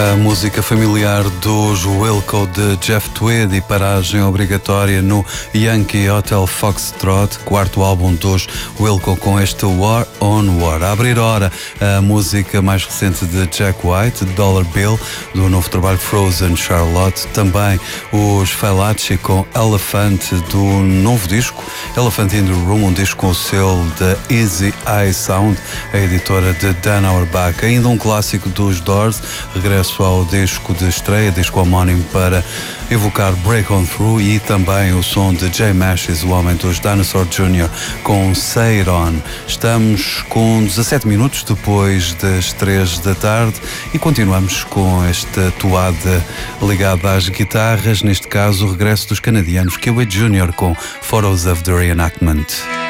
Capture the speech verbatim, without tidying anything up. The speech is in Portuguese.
A música familiar dos Wilco de Jeff Tweedy e paragem obrigatória no Yankee Hotel Foxtrot, quarto álbum dos Wilco com este War on War. A abrir hora, a música mais recente de Jack White, Dollar Bill, do novo trabalho Frozen Charlotte. Também os Failacci com Elephant, do novo disco Elephant in the Room, um disco com o selo da Easy Eye Sound, a editora de Dan Auerbach. Ainda um clássico dos Doors, regresso ao disco de estreia, disco homónimo, para evocar Break On Through, e também o som de Jay Mascis, o homem dos Dinosaur Júnior, com Say It On. Estamos com dezassete minutos depois das três da tarde e continuamos com esta toada ligada às guitarras, neste caso o regresso dos canadianos Kiwi Junior com Photos of the Reenactment.